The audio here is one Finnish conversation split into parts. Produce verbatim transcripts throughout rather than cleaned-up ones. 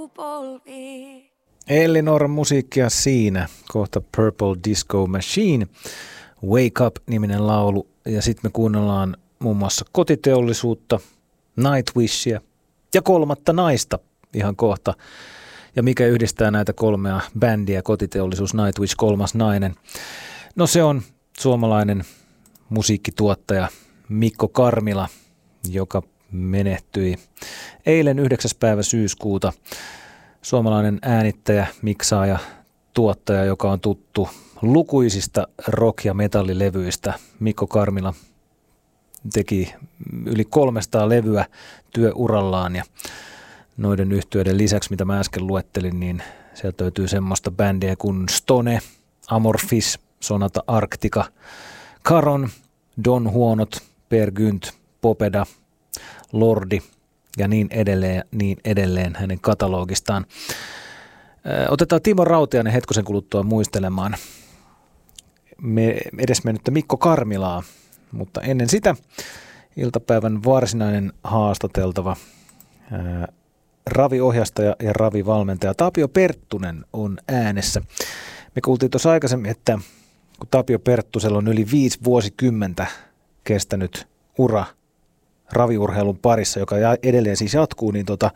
Elinor musiikkia siinä, kohta Purple Disco Machine, Wake Up-niminen laulu, ja sitten me kuunnellaan muun muassa Kotiteollisuutta, Nightwishia ja Kolmatta naista ihan kohta. Ja mikä yhdistää näitä kolmea bändiä, Kotiteollisuus, Nightwish, Kolmas nainen? No se on suomalainen musiikkituottaja Mikko Karmila, joka menehtyi eilen yhdeksäs päivä syyskuuta. Suomalainen äänittäjä, miksaaja, tuottaja, joka on tuttu lukuisista rock- ja metallilevyistä. Mikko Karmila teki yli kolmesataa levyä työurallaan ja noiden yhtyeiden lisäksi, mitä mä äsken luettelin, niin sieltä löytyy semmoista bändiä kuin Stone, Amorphis, Sonata Arctica, Caron, Don Huonot, Per Gynt, Popeda, Lordi ja niin edelleen, niin edelleen hänen katalogistaan. Otetaan Timo Rautiainen hetkosen kuluttua muistelemaan me edesmennyttä Mikko Karmilaa, mutta ennen sitä iltapäivän varsinainen haastateltava ää, raviohjastaja ja ravivalmentaja Tapio Perttunen on äänessä. Me kuultiin tuossa aikaisemmin, että kun Tapio Perttusella on yli viisi vuosikymmentä kestänyt ura raviurheilun parissa, joka edelleen siis jatkuu, niin tota,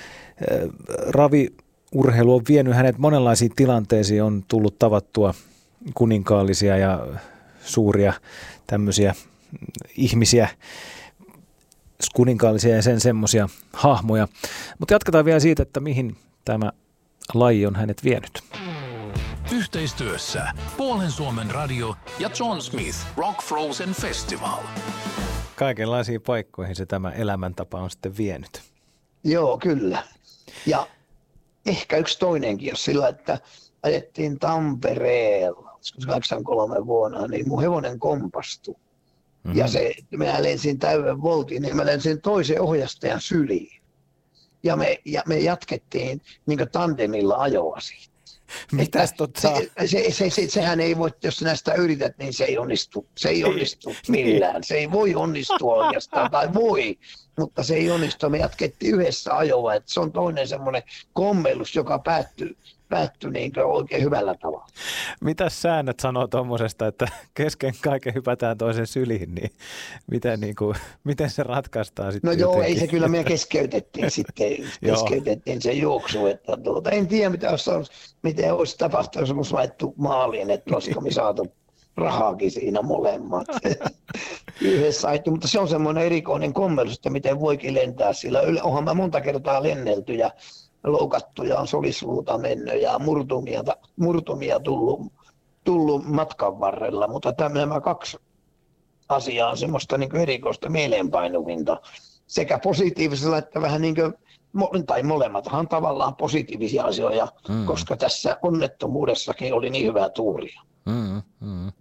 raviurheilu on vienyt hänet monenlaisiin tilanteisiin, on tullut tavattua kuninkaallisia ja suuria tämmöisiä ihmisiä, kuninkaallisia ja sen semmoisia hahmoja. Mutta jatketaan vielä siitä, että mihin tämä laji on hänet vienyt. Yhteistyössä Puolen Suomen radio ja John Smith Rock Frozen Festival. Kaikenlaisiin paikkoihin se tämä elämäntapa on sitten vienyt. Joo, kyllä. Ja ehkä yksi toinenkin, jos sillä, että ajettiin Tampereella, kahdeksankymmentäkolme vuonna, niin mun hevonen kompastui. Mm-hmm. Ja se, minä lensin täyden voltin, niin mä lensin toisen ohjastajan syliin. Ja me, ja me jatkettiin niin kuin tandemilla ajoa siitä. Mitäs totta? Se, se, se, se, sehän ei voi, jos näistä yrität, niin se ei onnistu. Se ei onnistu millään. Se ei voi onnistua oikeastaan, tai voi, mutta se ei onnistu. Me jatkettiin yhdessä ajoa, että se on toinen semmoinen kommellus, joka päättyy, päättyy niin oikein hyvällä tavalla. Mitäs säännöt sanoo tuommoisesta, että kesken kaiken hypätään toisen syliin, niin miten, niin kuin, miten se ratkaistaan sitten? No joo, jotenkin? ei se kyllä, me keskeytettiin sitten, keskeytettiin se juoksu, että tuota, en tiedä mitä olisi, miten olisi tapahtunut, jos olisi laittu maaliin, että olisiko me saatu rahaakin siinä molemmat yhdessä ajettu, mutta se on semmoinen erikoinen kommellus, että miten voikin lentää sillä. Onhan mä monta kertaa lennelty ja loukattu ja on solisluuta mennyt ja murtumia, murtumia tullut, tullut matkan varrella, mutta nämä kaksi asiaa on semmoista niin kuin erikoista mieleenpainuvinta sekä positiivisella että vähän niin kuin, tai molemmathan tavallaan positiivisia asioita, mm. koska tässä onnettomuudessakin oli niin hyvää tuuria. Mm, mm.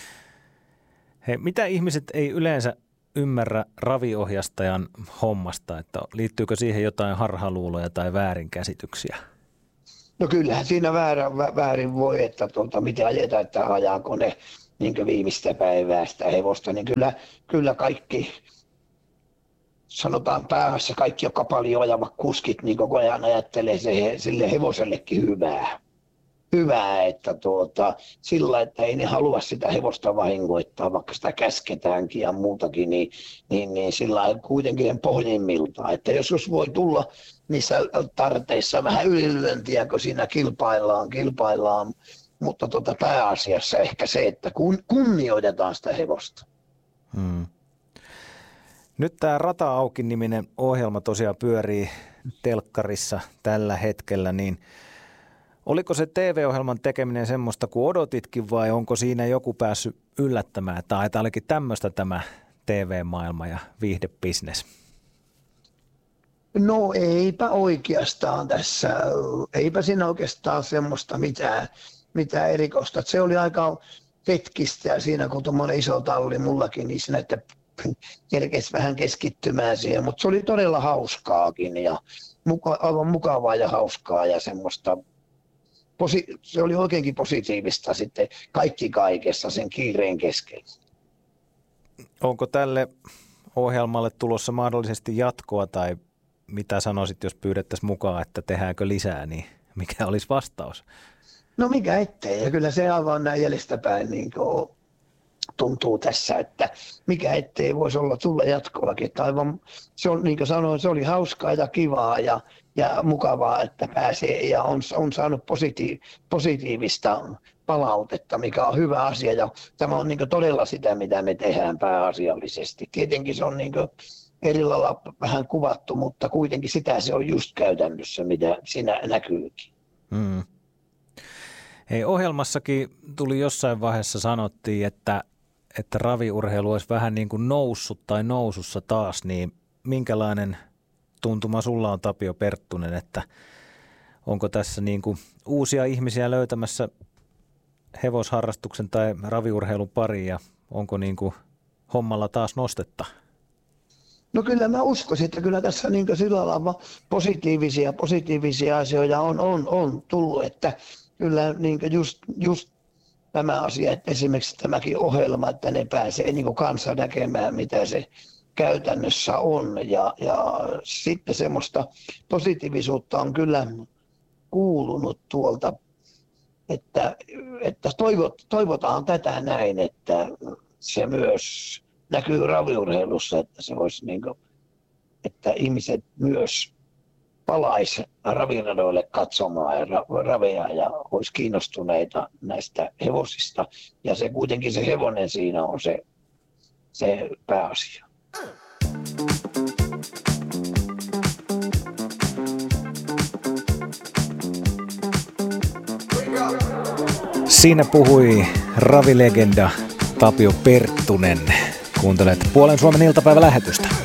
Hei, mitä ihmiset ei yleensä ymmärrä raviohjastajan hommasta, että liittyykö siihen jotain harhaluuloja tai väärinkäsityksiä? No kyllähän siinä väärä, väärin voi, että tuota, miten ajetaan, että ajaako ne niin viimeistä päivää sitä hevosta, niin kyllä, kyllä kaikki, sanotaan päässä, kaikki, jotka paljon ajavat kuskit, niin koko ajan ajattelee se, sille hevosellekin hyvää. Hyvää, että tuota, sillä, että ei ne halua sitä hevosta vahingoittaa, vaikka sitä käsketäänkin ja muutakin, niin, niin, niin sillä kuitenkin pohjimmiltaan. Että joskus voi tulla niissä tarteissa vähän ylilyöntiä, kun siinä kilpaillaan, kilpaillaan, mutta tuota, pääasiassa ehkä se, että kun, kunnioitetaan sitä hevosta. Hmm. Nyt tämä Rata auki-niminen ohjelma tosiaan pyörii telkkarissa tällä hetkellä, niin oliko se T V-ohjelman tekeminen semmoista kuin odotitkin vai onko siinä joku päässyt yllättämään, että tämä olikin tämmöistä tämä T V-maailma ja viihdebisnes? No eipä oikeastaan tässä, eipä siinä oikeastaan semmoista mitään, mitään erikoista. Se oli aika hetkistä siinä kun tuommoinen iso talli mullakin, niin siinä, että kerkesi vähän keskittymään siihen, mutta se oli todella hauskaakin ja muka, aivan mukavaa ja hauskaa ja semmoista. Posi- se oli oikeinkin positiivista sitten kaikki kaikessa sen kiireen keskellä. Onko tälle ohjelmalle tulossa mahdollisesti jatkoa tai mitä sanoisit, jos pyydettäisiin mukaan, että tehdäänkö lisää, niin mikä olisi vastaus? No mikä ettei, ja kyllä se aivan näin jäljestäpäin niin tuntuu tässä, että mikä ettei voisi olla tulla jatkoakin. Että aivan, se on, niin kuin sanoin, se oli hauskaa ja kivaa ja, ja mukavaa, että pääsee ja on, on saanut positi- positiivista palautetta, mikä on hyvä asia. Ja tämä on niin kuin todella sitä, mitä me tehdään pääasiallisesti. Tietenkin se on niin kuin eri lailla vähän kuvattu, mutta kuitenkin sitä se on just käytännössä, mitä siinä näkyykin. Hmm. Hei, ohjelmassakin tuli jossain vaiheessa sanottiin, että, että raviurheilu olisi vähän niin kuin noussut tai nousussa taas, niin minkälainen tuntuma sulla on, Tapio Perttunen, että onko tässä niin kuin uusia ihmisiä löytämässä hevosharrastuksen tai raviurheilun pariin ja onko niin kuin hommalla taas nostetta? No kyllä mä uskoisin, että kyllä tässä niin sillä lailla positiivisia, positiivisia asioita on, on, on tullut, että kyllä niin just, just tämä asia, että esimerkiksi tämäkin ohjelma, että ne pääsee niin kanssa näkemään, mitä se käytännössä on. Ja, ja sitten semmoista positiivisuutta on kyllä kuulunut tuolta, että, että toivot, toivotaan tätä näin, että se myös näkyy raviurheilussa, että se voisi niin kuin, että ihmiset myös palaisi raviradoille katsomaan ja raveja ja olisi kiinnostuneita näistä hevosista. Ja se kuitenkin se hevonen siinä on se, se pääasia. Siinä puhui ravilegenda Tapio Perttunen. Kuuntelet Puolen Suomen iltapäivälähetystä.